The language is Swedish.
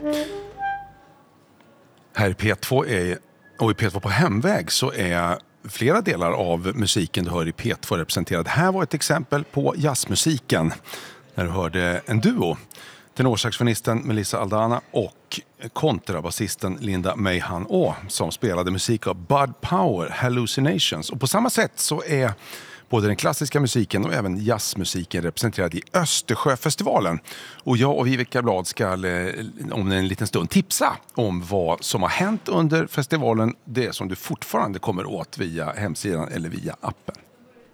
Här i P2 och i P2 på hemväg så är flera delar av musiken du hör i P2 representerad. Här var ett exempel på jazzmusiken när du hörde en duo. Tenorsaxofonisten Melissa Aldana och kontrabasisten Linda Meihan som spelade musik av Bud Powell, Hallucinations. Och på samma sätt så är både den klassiska musiken och även jazzmusiken representerad i Östersjöfestivalen. Och jag och Viveka Blad ska om en liten stund tipsa om vad som har hänt under festivalen. Det som du fortfarande kommer åt via hemsidan eller via appen.